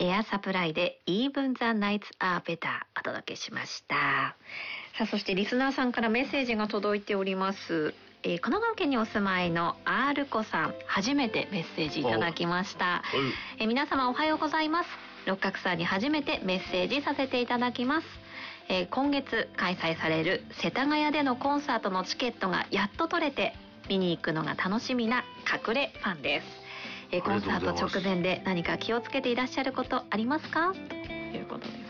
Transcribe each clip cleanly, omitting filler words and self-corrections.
エアサプライで Even the Nights Are Better お届けしました。さあ、そしてリスナーさんからメッセージが届いております。神奈川県にお住まいの R 子さん、初めてメッセージいただきました。皆様おはようございます。六角さんに初めてメッセージさせていただきます。今月開催される世田谷でのコンサートのチケットがやっと取れて、見に行くのが楽しみな隠れファンです。コンサート直前で何か気をつけていらっしゃることありますか、ということです。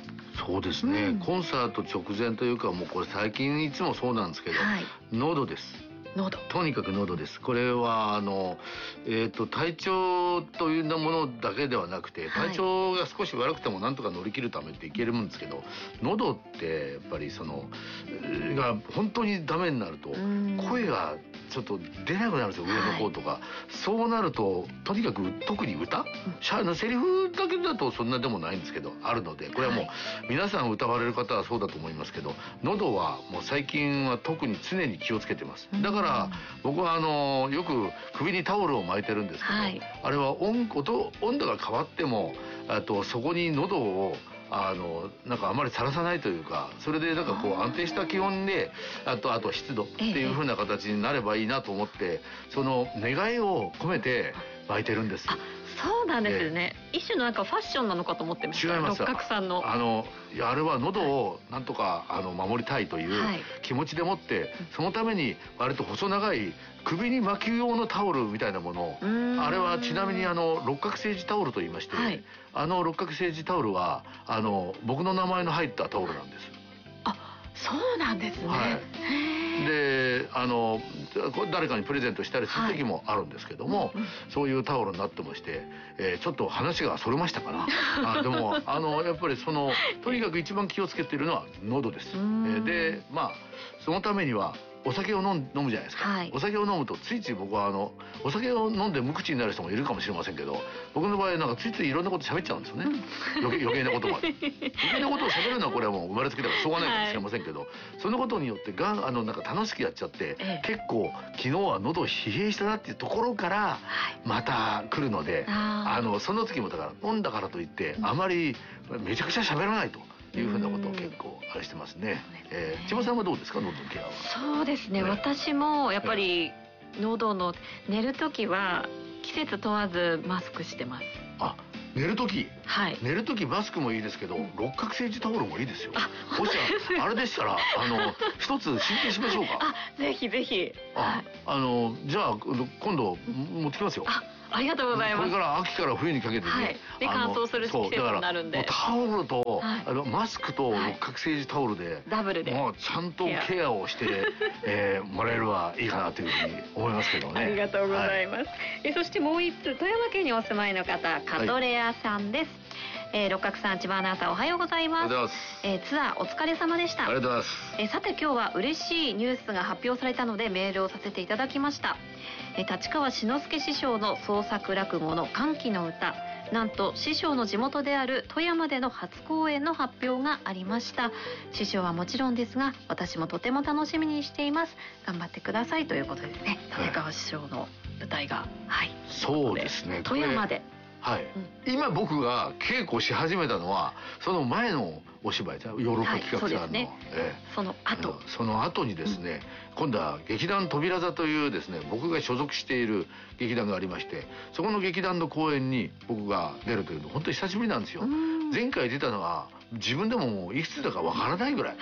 そうですね、コンサート直前というか、もうこれ最近いつもそうなんですけど、喉です。とにかく喉です。これは体調というものだけではなくて、体調が少し悪くてもなんとか乗り切るためっていけるんですけど、喉ってやっぱりが本当にダメになると声がちょっと出なくなるんですよ、上の方とか。そうなるととにかく特に歌、セリフだけだとそんなでもないんですけどあるので、これはもう皆さん歌われる方はそうだと思いますけど、喉はもう最近は特に常に気をつけてます。だから僕はよく首にタオルを巻いてるんですけど、あれは温度が変わってもそこに喉をなんかあまりさらさないというか、それでなんかこう安定した気温であと湿度っていう風な形になればいいなと思って、その願いを込めて巻いてるんです。 そうなんですね、一種のなんかファッションなのかと思ってました。 違います。 六角さんのあれは喉をなんとか守りたいという気持ちでもって、そのために割と細長い首に巻く用のタオルみたいなもの、あれはちなみに六角政治タオルと言いまして、六角政治タオルは僕の名前の入ったタオルなんです。 そうなんですね。 で誰かにプレゼントしたりする時もあるんですけども、そういうタオルになってまして、ちょっと話がそれましたかな。でもやっぱりとにかく一番気をつけているのは喉です。でそのためにはお酒を飲むじゃないですか、お酒を飲むとついつい僕はお酒を飲んで無口になる人もいるかもしれませんけど、僕の場合なんかついついいろんなこと喋っちゃうんですよね。余計なことまで余計なことを喋るのはこれはもう生まれつきだからしょうがないかもしれませんけど、そのことによってなんか楽しくやっちゃって、結構昨日は喉疲弊したなっていうところからまた来るので、その時もだから飲んだからといってあまりめちゃくちゃ喋らないというふうなことを結構あれしてますね。千葉さんはどうですか、喉のケアは。 そうですね、私もやっぱり喉の寝るときは季節問わずマスクしてます。 寝るとき、寝るときマスクもいいですけど、六角政治タオルもいいですよ。もしあれでしたら一つ申請しましょうか。 ぜひぜひ。 じゃあ今度持ってきますよ。 ありがとうございます。 これから秋から冬にかけてね、 で乾燥する季節になるんで、 タオルとマスクと六角政治タオルでダブルでもうちゃんとケアをしてもらえればいいかなというふうに思いますけどね。 ありがとうございます。そしてもう一つ、富山県にお住まいの方、カトレアさんです。六角さん、千葉アナウンサー、おはようございます。ツアーお疲れ様でした。 ありがとうございます。 さて今日は嬉しいニュースが発表されたのでメールをさせていただきました。立川志の輔師匠の創作落語の歓喜の歌、なんと師匠の地元である富山での初公演の発表がありました。師匠はもちろんですが私もとても楽しみにしています。頑張ってくださいということですね。立川師匠の舞台が、 そうですね、 富山で今僕が稽古し始めたのはその前のお芝居でヨーロッパ企画さんの、その後にですね、今度は劇団扉座というですね、僕が所属している劇団がありまして、そこの劇団の公演に僕が出るというの本当に久しぶりなんですよ。前回出たのは自分でももういくつだかわからないぐらい、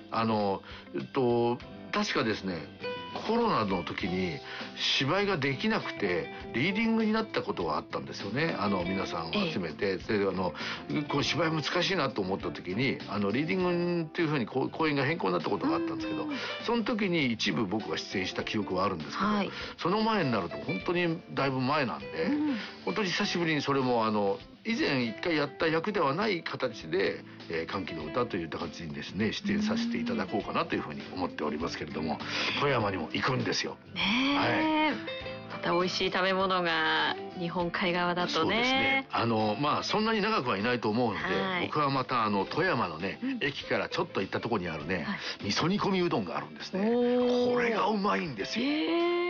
確かですね、コロナの時に芝居ができなくてリーディングになったことがあったんですよね。皆さんを集めて、こう芝居難しいなと思った時にリーディングっていう風に公演が変更になったことがあったんですけど、その時に一部僕が出演した記憶はあるんですけど、その前になると本当にだいぶ前なんで、本当に久しぶりにそれも以前一回やった役ではない形で「歓喜の歌」という形にですね出演させていただこうかなというふうに思っておりますけれども、富山にも行くんですよ。 また美味しい食べ物が日本海側だとね。そうですね、 そんなに長くはいないと思うので、僕はまた富山のね、駅からちょっと行ったところにあるね、味噌煮込みうどんがあるんですね。これがうまいんですよ。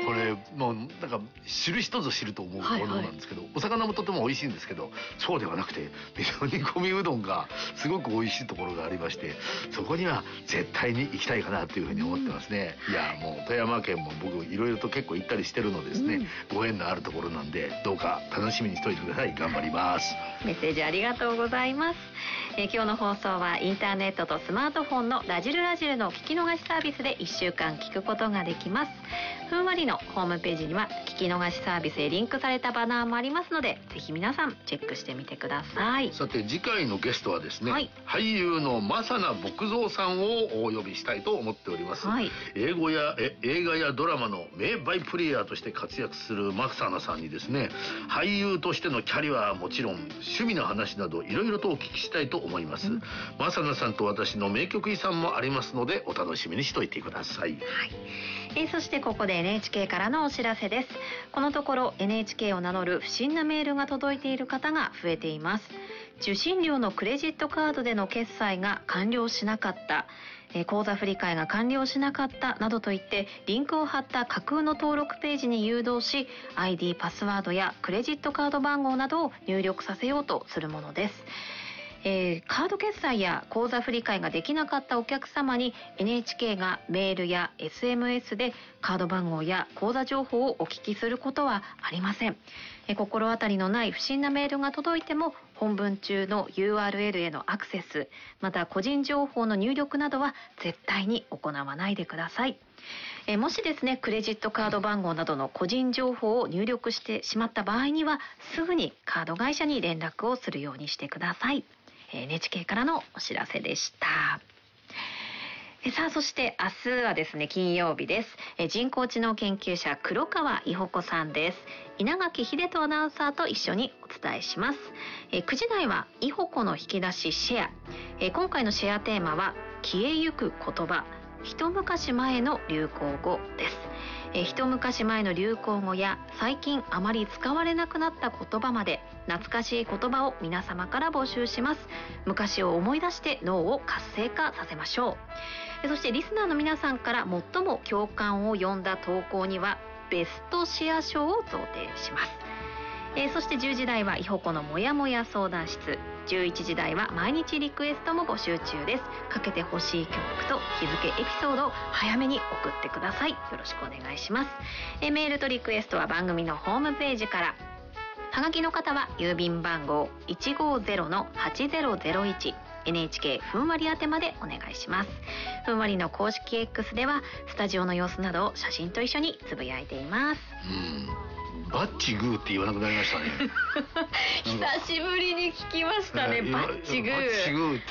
これもうなんか知る人ぞ知ると思うものなんですけど、お魚もとても美味しいんですけど、そうではなくて味噌煮込みうどんがすごく美味しいところがありまして、そこには絶対に行きたいかなというふうに思ってますね。いやもう富山県も僕いろいろと結構行ったりしてるのですね、ご縁のあるところなんで、どうか楽しみにしておいてください。頑張ります。 メッセージありがとうございます。今日の放送はインターネットとスマートフォンのラジルラジルの聞き逃しサービスで1週間聞くことができます。ふんわりのホームページには聞き逃しサービスへリンクされたバナーもありますので、ぜひ皆さんチェックしてみてください。 さて次回のゲストはですね、俳優の正名牧蔵さんをお呼びしたいと思っております。映画やドラマの名バイプレイヤーとして活躍する正名さんにですね、俳優としてのキャリアはもちろん趣味の話などいろいろとお聞きしたいと思います。正名さんと私の名曲遺産もありますので、お楽しみにしておいてください。 そしてここで NHK からのお知らせです。このところ NHK を名乗る不審なメールが届いている方が増えています。受信料のクレジットカードでの決済が完了しなかった、口座振替が完了しなかったなどと言ってリンクを貼った架空の登録ページに誘導し、 ID パスワードやクレジットカード番号などを入力させようとするものです。カード決済や口座振替ができなかったお客様に NHK がメールや SMS でカード番号や口座情報をお聞きすることはありません。心当たりのない不審なメールが届いても本文中の URL へのアクセス、また個人情報の入力などは絶対に行わないでください。もしですね、クレジットカード番号などの個人情報を入力してしまった場合にはすぐにカード会社に連絡をするようにしてください。NHK からのお知らせでした。さあ、そして明日はですね、金曜日です。人工知能研究者黒川伊保子さんです。稲垣秀人アナウンサーと一緒にお伝えします。9時台は伊保子の引き出しシェア。今回のシェアテーマは消えゆく言葉、一昔前の流行語です。一昔前の流行語や最近あまり使われなくなった言葉まで懐かしい言葉を皆様から募集します。昔を思い出して脳を活性化させましょう。そしてリスナーの皆さんから最も共感を呼んだ投稿にはベストシェア賞を贈呈します。そして10時台は伊保子のもやもや相談室、11時台は毎日リクエストも募集中です。かけてほしい曲と日付エピソードを早めに送ってください。よろしくお願いします。メールとリクエストは番組のホームページから。はがきの方は郵便番号 150-8001 NHK ふんわり宛てまでお願いします。ふんわりの公式 X ではスタジオの様子などを写真と一緒につぶやいています。 バッチグーって言わなくなりましたね。 久しぶりに聞きましたね。バッチグー。